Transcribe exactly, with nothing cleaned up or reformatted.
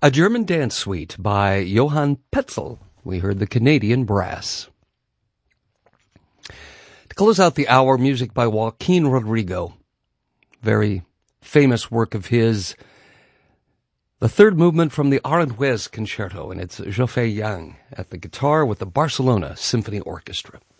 A German Dance Suite by Johann Petzel. We heard the Canadian Brass. To close out the hour, music by Joaquin Rodrigo. Very famous work of his. The third movement from the Aranjuez Concerto, and it's Zhou Fei Yang at the guitar with the Barcelona Symphony Orchestra.